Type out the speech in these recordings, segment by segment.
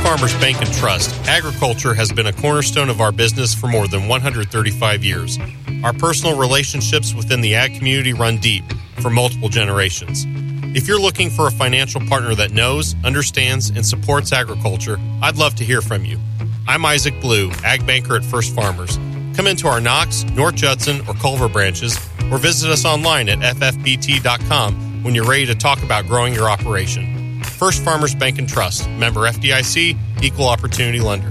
Farmers Bank and Trust, agriculture has been a cornerstone of our business for more than 135 years. Our personal relationships within the ag community run deep for multiple generations. If you're looking for a financial partner that knows, understands, and supports agriculture, I'd love to hear from you. I'm Isaac Blue, Ag Banker at First Farmers. Come into our Knox, North Judson, or Culver branches, or visit us online at ffbt.com when you're ready to talk about growing your operation. First Farmers Bank and Trust, member FDIC, equal opportunity lender.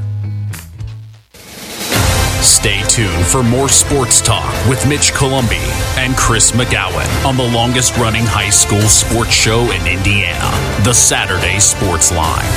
Stay tuned for more sports talk with Mitch Columbi and Chris McGowan on the longest running high school sports show in Indiana, the Saturday Sports Line.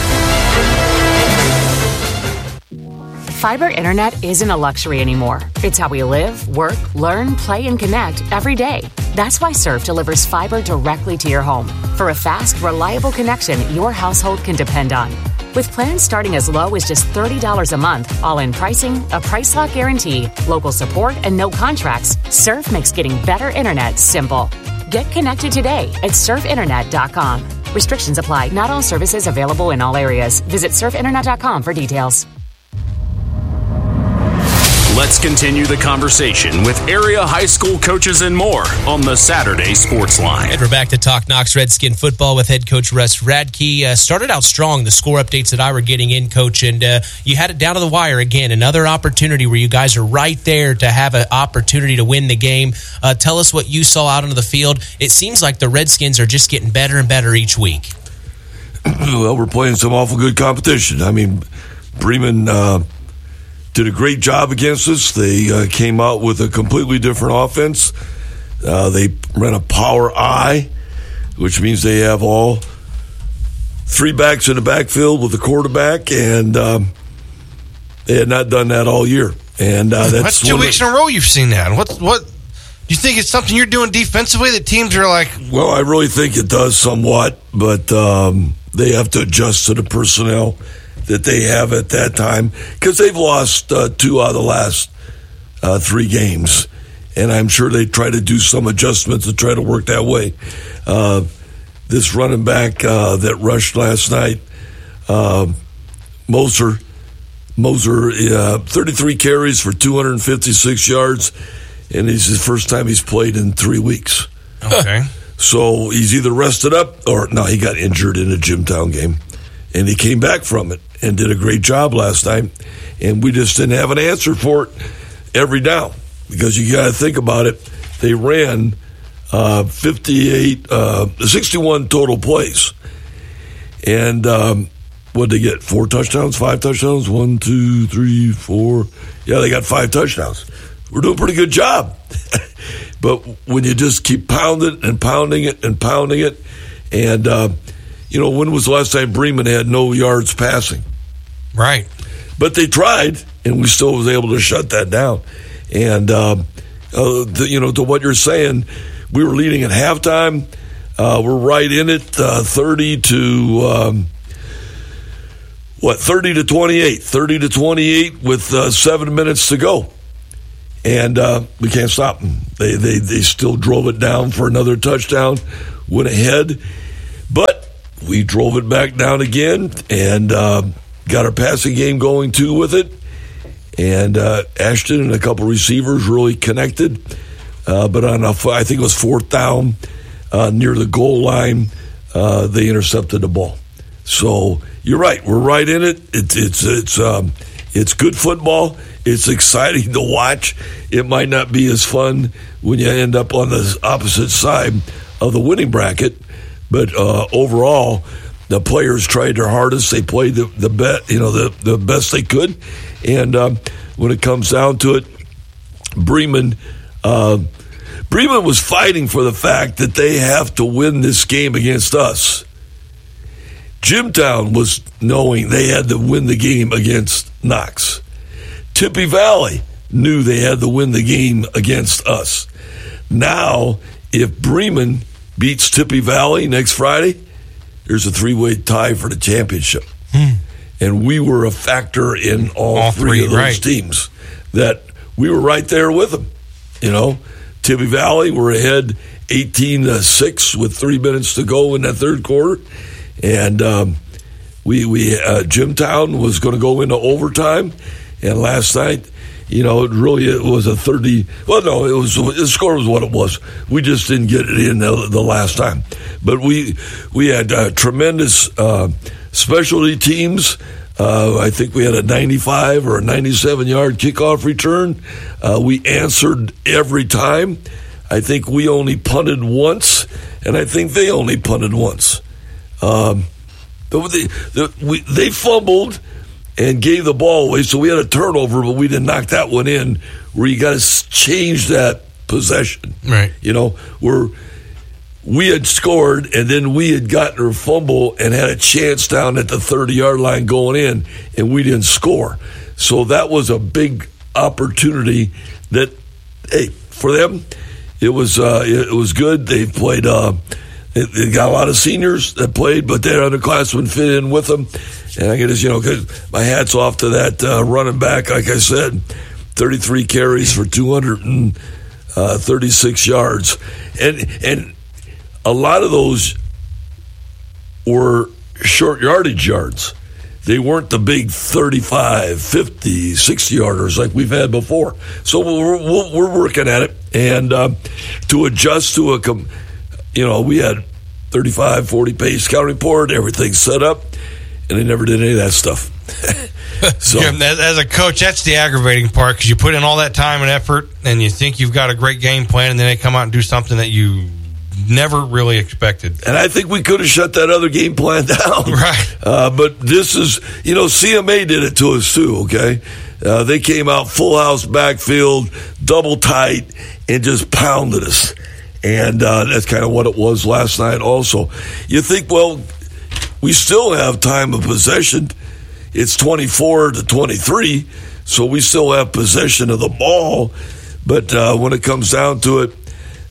Fiber internet isn't a luxury anymore. It's how we live, work, learn, play, and connect every day. That's why Surf delivers fiber directly to your home for a fast, reliable connection your household can depend on. With plans starting as low as just $30 a month, all-in pricing, a price lock guarantee, local support, and no contracts, Surf makes getting better internet simple. Get connected today at surfinternet.com. Restrictions apply. Not all services available in all areas. Visit surfinternet.com for details. Let's continue the conversation with area high school coaches and more on the Saturday Sports Line. And we're back to talk Knox Redskin football with head coach Russ Radke. Started out strong, the score updates that I were getting in, Coach, and you had it down to the wire again. Another opportunity where you guys are right there to have an opportunity to win the game. Tell us what you saw out onto the field. It seems like the Redskins are just getting better and better each week. Well, we're playing some awful good competition. I mean, Bremen did a great job against us. They came out with a completely different offense. They ran a power I, which means they have all three backs in the backfield with the quarterback, and they had not done that all year. And that's 2 weeks in a row you've seen that. What do you think it's something you're doing defensively that teams are like? Well, I really think it does somewhat, but they have to adjust to the personnel that they have at that time, because they've lost 2 out of the last 3 games, and I'm sure they try to do some adjustments to try to work that way. This running back that rushed last night, Moser, 33 carries for 256 yards, and it's his first time he's played in 3 weeks. Okay. So he's either rested up or, no, he got injured in a Jimtown game, and he came back from it and did a great job last night, and we just didn't have an answer for it every down, because you got to think about it. They ran 61 total plays, and what'd they get? 4 touchdowns, 5 touchdowns, 1, 2, 3, 4. Yeah, they got 5 touchdowns. We're doing a pretty good job. But when you just keep pounding and pounding it and pounding it, and when was the last time Bremen had no yards passing? Right. But they tried, and we still was able to shut that down. And, to what you're saying, we were leading at halftime. We're right in it, 30 to 28. 30 to 28 with 7 minutes to go. And we can't stop them. They still drove it down for another touchdown, went ahead. But we drove it back down again and got our passing game going too with it. And Ashton and a couple receivers really connected. But on I think it was 4th down near the goal line, they intercepted the ball. So you're right. We're right in it. It's good football. It's exciting to watch. It might not be as fun when you end up on the opposite side of the winning bracket. But overall, the players tried their hardest. They played the best they could. And when it comes down to it, Bremen was fighting for the fact that they have to win this game against us. Jimtown was knowing they had to win the game against Knox. Tippy Valley knew they had to win the game against us. Now, if Bremen beats Tippy Valley next Friday, there's a 3-way tie for the championship. And we were a factor in all three of those teams. That we were right there with them. Tippy Valley were ahead 18-6 with 3 minutes to go in that third quarter. And Jimtown was going to go into overtime, and last night, it was a 30. Well, no, the score was what it was. We just didn't get it in the last time. But we had tremendous specialty teams. I think we had a 95 or a 97-yard kickoff return. We answered every time. I think we only punted once, and I think they only punted once. They fumbled and gave the ball away, so we had a turnover, but we didn't knock that one in, where you got to change that possession. Right. Where we had scored, and then we had gotten her fumble and had a chance down at the 30-yard line going in, and we didn't score. So that was a big opportunity that, hey, for them, it was good. They played. They got a lot of seniors that played, but their underclassmen fit in with them. And I get this, my hat's off to that running back. Like I said, 33 carries for 236 yards, and a lot of those were short yardage yards. They weren't the big 35, 50, 60-yarders like we've had before. So we're working at it, and to adjust to we had 35, 40 page scouting report, everything set up, and they never did any of that stuff. So, as a coach, that's the aggravating part, because you put in all that time and effort, and you think you've got a great game plan, and then they come out and do something that you never really expected. And I think we could have shut that other game plan down. Right. But this is, CMA did it to us too, okay? They came out full house backfield, double tight, and just pounded us. And that's kind of what it was last night also. You think, well, we still have time of possession. It's 24-23, so we still have possession of the ball. But when it comes down to it,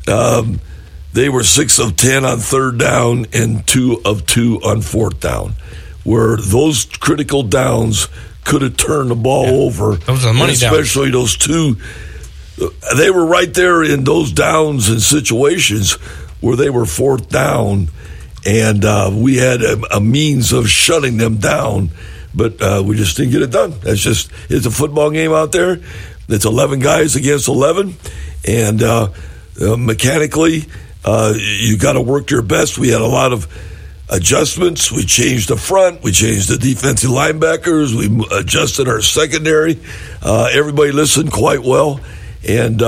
they were 6 of 10 on third down and 2 of 2 on fourth down, where those critical downs could have turned the ball over. Those are money downs. Especially those two. They were right there in those downs and situations where they were fourth down, and we had a means of shutting them down, but we just didn't get it done. It's a football game out there. It's 11 guys against 11, and mechanically, you got to work your best. We had a lot of adjustments. We changed the front. We changed the defensive linebackers. We adjusted our secondary. Everybody listened quite well. And,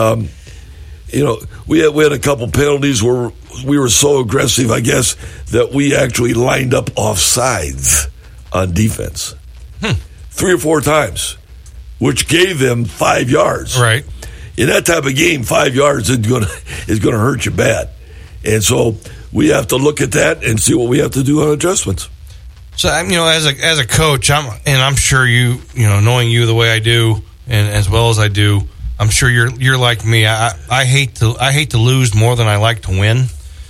we had a couple penalties where we were so aggressive, I guess, that we actually lined up offsides on defense 3 or 4 times, which gave them 5 yards. Right. In that type of game, 5 yards is going to hurt you bad. And so we have to look at that and see what we have to do on adjustments. So, as a coach, I'm sure knowing you the way I do, and as well as I do, I'm sure you're like me. I hate to lose more than I like to win.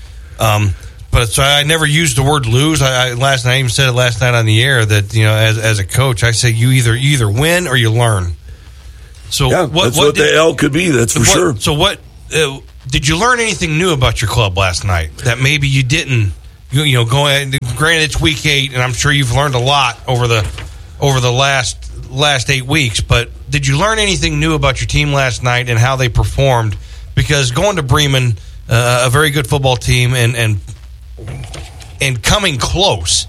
But so I never used the word lose. I even said it last night on the air that as a coach, I say you either win or you learn. So yeah, that's what the L could be. That's for sure. So what did you learn anything new about your club last night that maybe you didn't? Granted, it's week 8, and I'm sure you've learned a lot over the last 8 weeks. But did you learn anything new about your team last night and how they performed? Because going to Bremen, a very good football team, and coming close,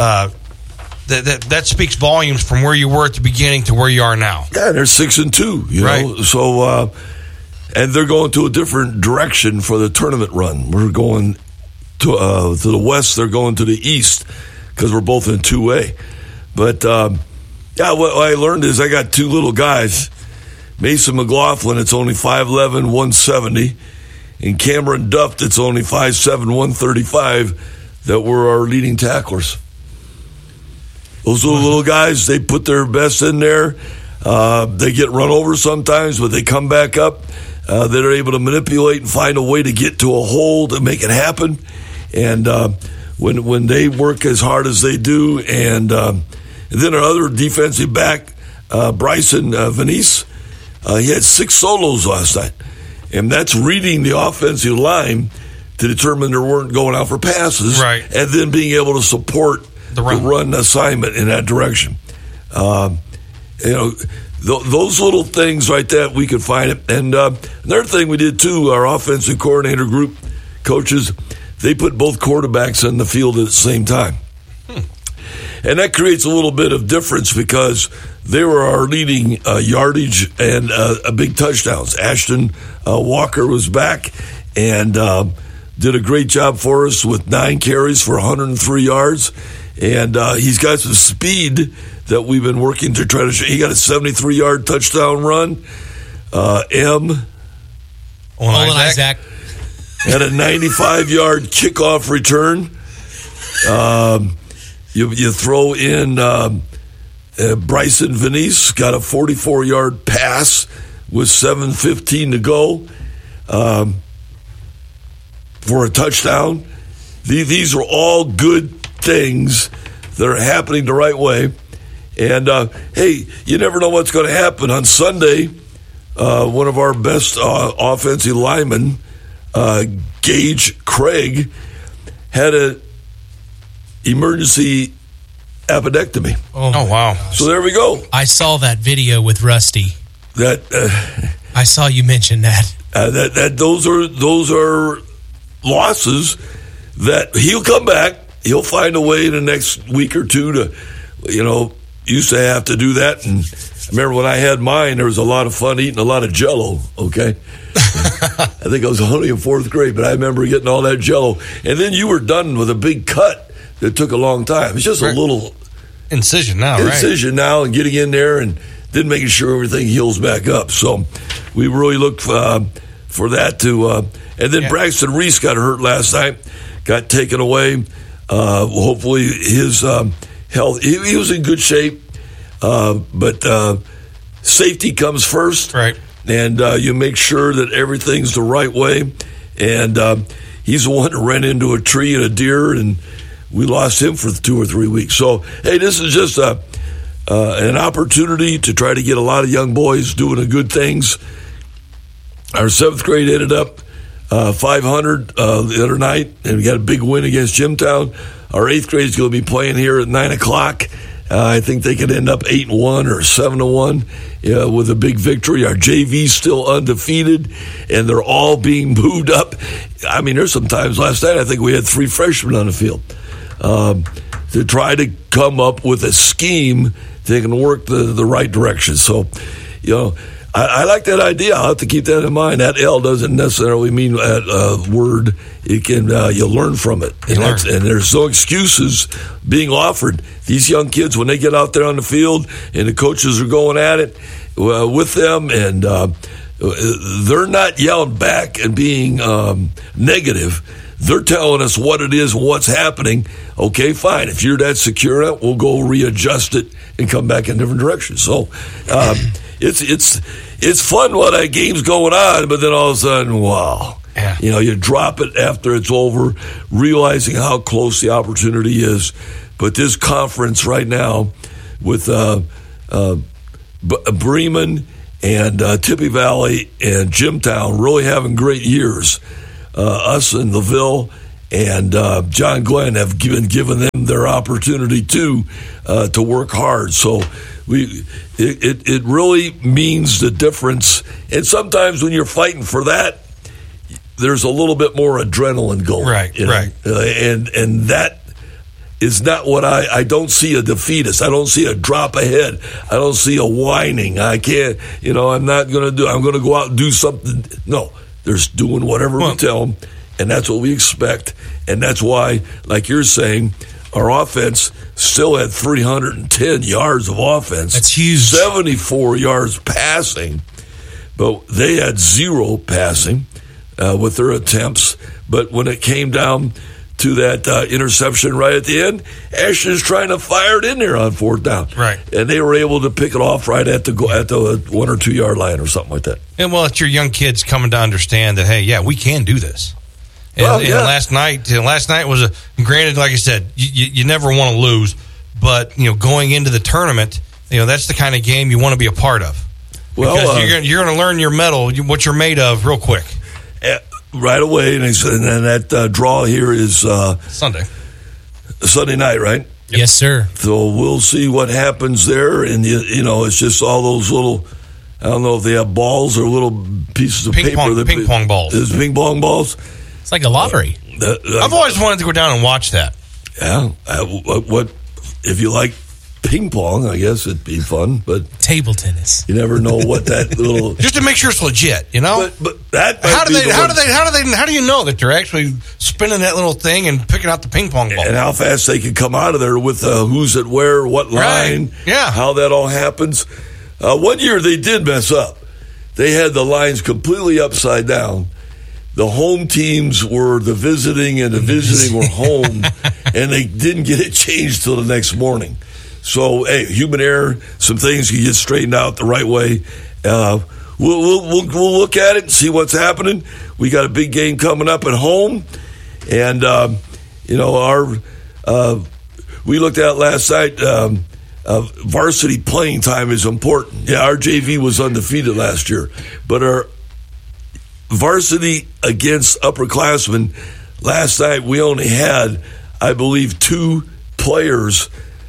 that speaks volumes from where you were at the beginning to where you are now. Yeah, they're 6-2, right. So, and they're going to a different direction for the tournament run. We're going to the west. They're going to the east because we're both in 2A. But what I learned is I got 2 little guys. Mason McLaughlin, it's only 5'11", 170, and Cameron Duff, that's only 5'7", 135, that were our leading tacklers. Those little guys, they put their best in there. They get run over sometimes, but they come back up. They're able to manipulate and find a way to get to a hole to make it happen. And when they work as hard as they do, and then our other defensive back, Bryson Venice, he had 6 solos last night. And that's reading the offensive line to determine they weren't going out for passes. Right. And then being able to support run assignment in that direction. Those little things right there, we could find it. And another thing we did too, our offensive coordinator group coaches, they put both quarterbacks in the field at the same time. And that creates a little bit of difference because they were our leading yardage and big touchdowns. Ashton Walker was back and did a great job for us with 9 carries for 103 yards. And he's got some speed that we've been working to try to show. He got a 73-yard touchdown run. Olin Isaac had a 95-yard kickoff return. You throw in Bryson Venice, got a 44-yard pass with 7:15 to go for a touchdown. These are all good things that are happening the right way. And, hey, you never know what's going to happen. On Sunday, one of our best offensive linemen, Gage Craig, had an emergency appendectomy. Oh, wow. So there we go. I saw that video with Rusty. I saw you mention that. Those are losses that he'll come back. He'll find a way in the next week or two to, used to have to do that. And I remember when I had mine, there was a lot of fun eating a lot of Jell-O, okay? I think I was only in 4th grade, but I remember getting all that Jell-O. And then you were done with a big cut that took a long time. It's just a little incision now, and getting in there and then making sure everything heals back up. So we really looked for that to and then Braxton Reese got hurt last night, got taken away. Hopefully his health, he was in good shape, but safety comes first, right? And you make sure that everything's the right way. And he's the one that ran into a tree and a deer, and we lost him for 2 or 3 weeks. So, hey, this is just an opportunity to try to get a lot of young boys doing the good things. Our 7th grade ended up 500 the other night, and we got a big win against Jimtown. Our 8th grade is going to be playing here at 9 o'clock. I think they could end up 8-1 or 7-1 with a big victory. Our JV's still undefeated, and they're all being moved up. I mean, there's some times last night I think we had 3 freshmen on the field to try to come up with a scheme that can work the right direction. So, I like that idea. I'll have to keep that in mind. That L doesn't necessarily mean that word. It can you learn from it, and there's no excuses being offered. These young kids, when they get out there on the field, and the coaches are going at it with them, and they're not yelling back and being negative. They're telling us what it is and what's happening. Okay, fine. If you're that secure in it, we'll go readjust it and come back in different directions. So it's fun while that game's going on, but then all of a sudden, wow. Yeah. You drop it after it's over, realizing how close the opportunity is. But this conference right now with Bremen and Tippy Valley and Jimtown really having great years. Us and LaVille and John Glenn have given them their opportunity too to work hard. So it really means the difference. And sometimes when you're fighting for that, there's a little bit more adrenaline going. Right. And that is not what I don't see a defeatist. I don't see a drop ahead. I don't see a whining. I can't, I'm not going to do, I'm going to go out and do something. No, they're doing whatever we tell them, and that's what we expect. And that's why, like you're saying, our offense still had 310 yards of offense. That's huge. 74 yards passing, but they had 0 passing with their attempts. But when it came down to that interception right at the end, Ashton's trying to fire it in there on 4th down. Right. And they were able to pick it off right at the 1 or 2 yard line or something like that. And it's your young kids coming to understand that, hey, yeah, we can do this. And last night was granted, like I said, you never want to lose, but going into the tournament, that's the kind of game you want to be a part of. Because you're going to learn your mettle, what you're made of, real quick. Right away, and that draw here is Sunday night, right? Yes, sir. So we'll see what happens there. And, it's just all those little, I don't know if they have balls or little pieces of paper. Ping pong balls. There's ping pong balls. It's like a lottery. I've always wanted to go down and watch that. Yeah. What if you like ping pong, I guess it'd be fun, but table tennis. You never know what that little just to make sure it's legit, But that how do you know that they're actually spinning that little thing and picking out the ping pong ball and how fast they can come out of there with who's at where, what line, right. Yeah, how that all happens. One year they did mess up. They had the lines completely upside down. The home teams were the visiting, and the visiting were home, and they didn't get it changed till the next morning. So, hey, human error, some things can get straightened out the right way. We'll look at it and see what's happening. We got a big game coming up at home, and we looked at it last night. Varsity playing time is important. Yeah, our JV was undefeated last year, but our varsity against upperclassmen last night we only had, I believe, 2 players.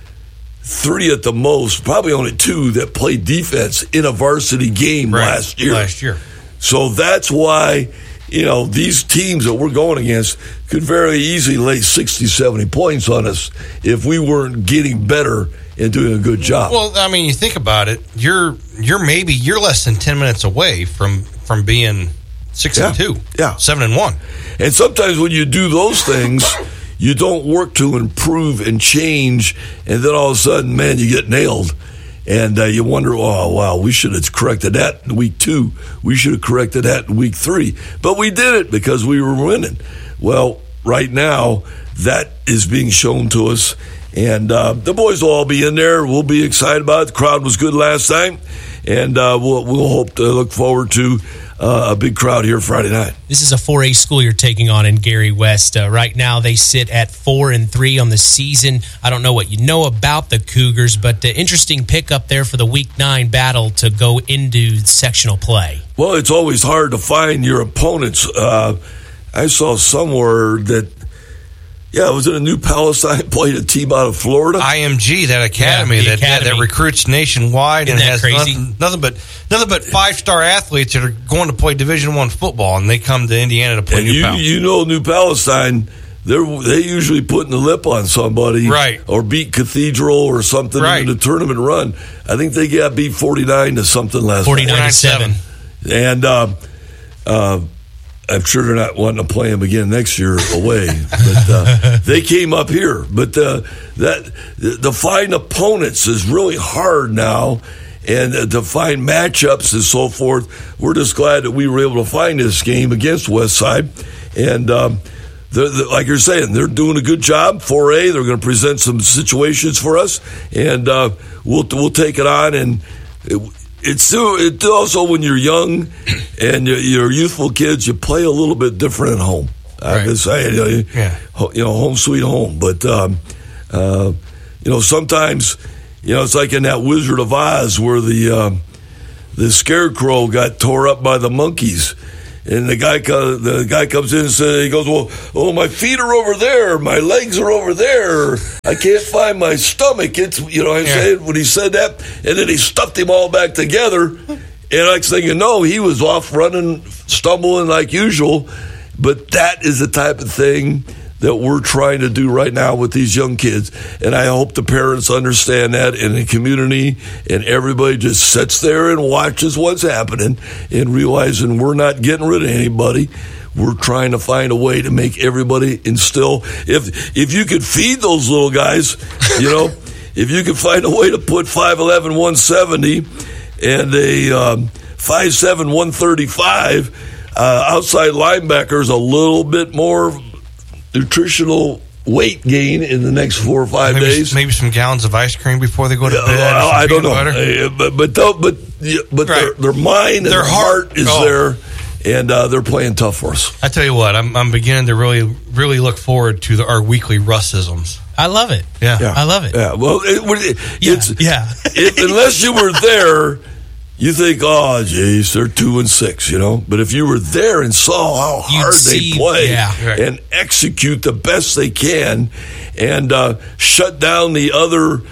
3 at the most, probably only 2 that played defense in a varsity game last year. So that's why, these teams that we're going against could very easily lay 60, 70 points on us if we weren't getting better and doing a good job. Well, I mean, you think about it, you're less than 10 minutes away from being 6-2, 7-1. And sometimes when you do those things, you don't work to improve and change, and then all of a sudden, man, you get nailed. And you wonder, oh, wow, we should have corrected that in week 2. We should have corrected that in week 3. But we did it because we were winning. Well, right now, that is being shown to us. And the boys will all be in there. We'll be excited about it. The crowd was good last time. And we'll hope to look forward to a big crowd here Friday night. This is a 4A school you're taking on in Gary West. Right now, they sit at 4-3 on the season. I don't know what you know about the Cougars, but interesting pickup there for the Week 9 battle to go into sectional play. Well, it's always hard to find your opponents. I saw somewhere that, was it a New Palestine played a team out of Florida? IMG, that academy that recruits nationwide. Isn't and that has crazy? Nothing but 5-star athletes that are going to play Division I football, and they come to Indiana to play New Palestine. New Palestine, they usually putting the lip on somebody, right, or beat Cathedral or something in the tournament run. I think they got beat 49 to something last night. 49-7. And I'm sure they're not wanting to play them again next year away, but they came up here. But to find opponents is really hard now, and to find matchups and so forth. We're just glad that we were able to find this game against Westside, and like you're saying, they're doing a good job. 4A, they're going to present some situations for us, and we'll take it on. And it's also when you're young and you're youthful kids, you play a little bit different at home. I'm just saying, home sweet home. But sometimes, it's like in that Wizard of Oz where the scarecrow got tore up by the monkeys. And the guy comes in and says, he goes, well, my feet are over there, my legs are over there, I can't find my stomach. It's said when he said that, and then he stuffed him all back together. And next thing you know, he was off running, stumbling like usual. But that is the type of thing that we're trying to do right now with these young kids. And I hope the parents understand that, and the community and everybody just sits there and watches what's happening and realizing we're not getting rid of anybody. We're trying to find a way to make everybody instill. If you could feed those little guys, if you could find a way to put 5'11", 170 and a 5'7", 135 outside linebackers a little bit more nutritional weight gain in the next 4 or 5 days. Maybe some gallons of ice cream before they go to bed. I don't know. But their mind and their heart is there, and they're playing tough for us. I tell you what, I'm beginning to really, really look forward to our weekly Russisms. I love it. Yeah. I love it. Yeah. Well, it's unless you were there, you think, oh, geez, they're 2-6, you know. But if you were there and saw how hard they play and execute the best they can and shut down the other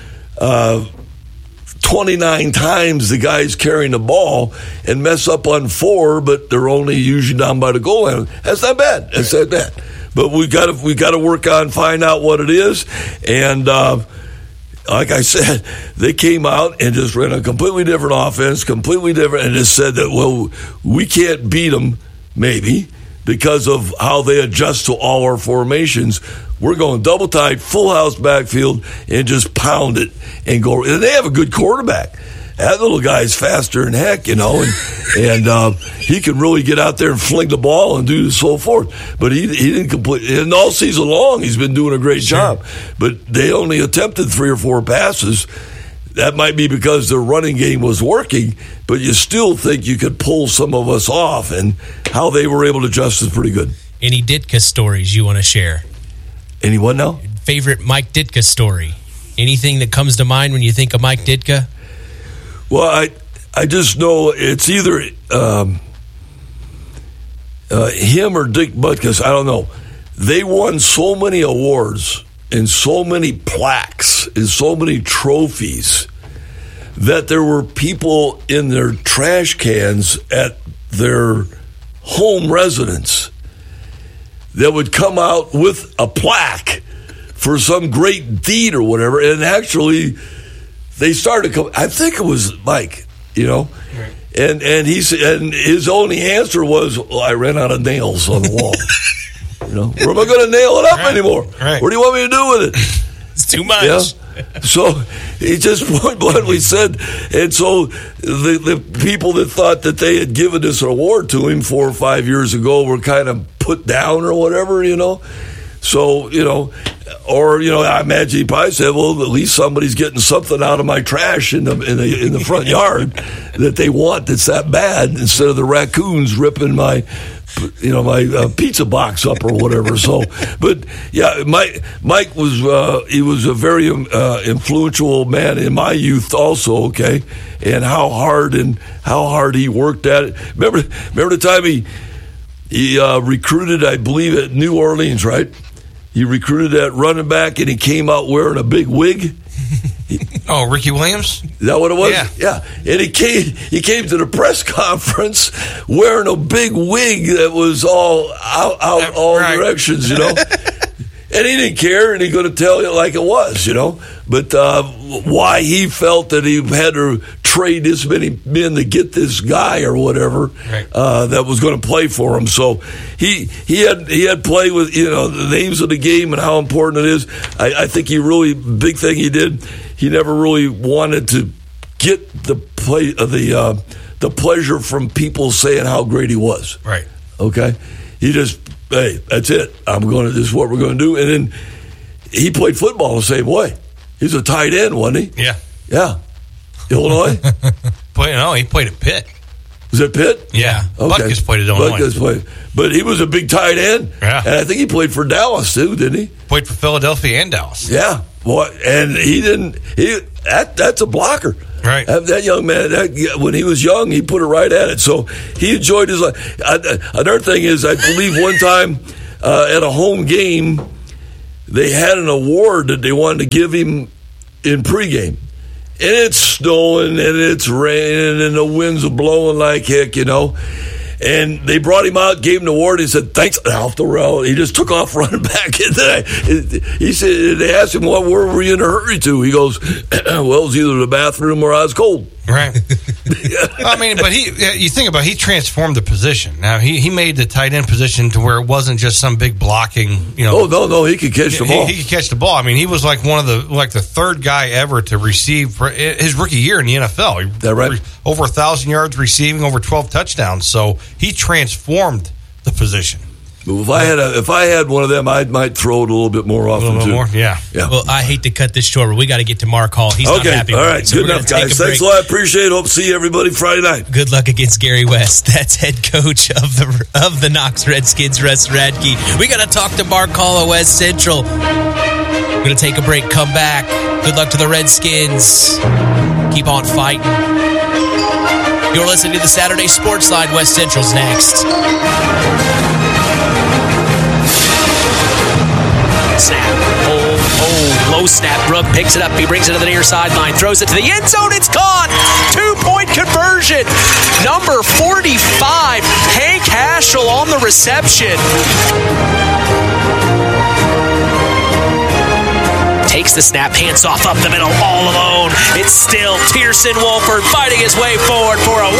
29 times the guys carrying the ball and mess up on 4, but they're only usually down by the goal line. That's not bad. That's not bad. But we got to work on find out what it is. And like I said, they came out and just ran a completely different offense, completely different, and just said that, well, we can't beat them maybe because of how they adjust to all our formations. We're going double tight, full house backfield, and just pound it and go. And they have a good quarterback. That little guy's faster than heck, you know, and he can really get out there and fling the ball and do so forth. But he didn't complete. And all season long, he's been doing a great job. But they only attempted 3 or 4 passes. That might be because their running game was working, but you still think you could pull some of us off. And how they were able to adjust is pretty good. Any Ditka stories you want to share? Any what now? Favorite Mike Ditka story? Anything that comes to mind when you think of Mike Ditka? Well, I just know it's either him or Dick Butkus. I don't know. They won so many awards and so many plaques and so many trophies that there were people in their trash cans at their home residence that would come out with a plaque for some great deed or whatever. And actually, they started to come. I think it was Mike, you know. Right. And he said, and his only answer was, well, I ran out of nails on the wall. You know, where am I going to nail it up anymore? Right. What do you want me to do with it? It's too much. Yeah? So he just point bluntly said, and so the people that thought that they had given this award to him 4 or 5 years ago were kind of put down or whatever, you know. So, you know, or, you know, I imagine he probably said, well, at least somebody's getting something out of my trash in the front yard that they want that's that bad, instead of the raccoons ripping my pizza box up or whatever. So, but yeah, Mike was he was a very influential man in my youth also. Okay, and how hard he worked at it. Remember the time he recruited, I believe, at New Orleans, right? He recruited that running back, and he came out wearing a big wig. Oh, Ricky Williams? Is that what it was? Yeah. And he came to the press conference wearing a big wig that was all out all directions, you know. And he didn't care, and he going to tell you like it was, you know. But why he felt that he had to trade this many men to get this guy or whatever that was going to play for him. So he had play with, you know, the names of the game and how important it is. I think big thing he did. He never really wanted to get the pleasure from people saying how great he was. Right. Okay. He just, hey, that's it. This is what we're going to do. And then he played football the same way. He's a tight end, wasn't he? Yeah. Yeah. Illinois? He played at Pitt. Was it Pitt? Yeah. Okay. Butkus played at Illinois. But he was a big tight end. Yeah. And I think he played for Dallas, too, didn't he? Played for Philadelphia and Dallas. Yeah. Boy, and that's a blocker. Right. That young man, when he was young, he put it right at it. So he enjoyed his life. Another thing is, I believe one time at a home game, they had an award that they wanted to give him in pregame. And it's snowing, and it's raining, and the winds are blowing like heck, you know. And they brought him out, gave him the award. He said, "Thanks, Alf Durrell." He just took off running back. And he said, they asked him, "Where were you in a hurry to?" He goes, "Well, it was either the bathroom or I was cold." Right. I mean, but you think about it, he transformed the position. Now, he made the tight end position to where it wasn't just some big blocking, you know. Oh, no, he could catch the ball. He could catch the ball. I mean, he was like the third guy ever to receive his rookie year in the NFL. Is that right? Over 1,000 yards receiving, over 12 touchdowns. So he transformed the position. If I had one of them, I might throw it a little bit more often, too. More? Yeah. Well, I hate to cut this short, but we got to get to Mark Hall. He's not happy with it. So good enough, guys. Thanks a lot. Appreciate it. Hope to see everybody Friday night. Good luck against Gary West. That's head coach of the Knox Redskins, Russ Radke. We got to talk to Mark Hall of West Central. We're going to take a break, come back. Good luck to the Redskins. Keep on fighting. You're listening to the Saturday Sports Line. West Central's next. Snap. Low snap. Brook picks it up. He brings it to the near sideline. Throws it to the end zone. It's gone. 2-point conversion. Number 45, Hank Haschel on the reception. Takes the snap, hands off up the middle, all alone. It's still Tierson Wolford fighting his way forward for a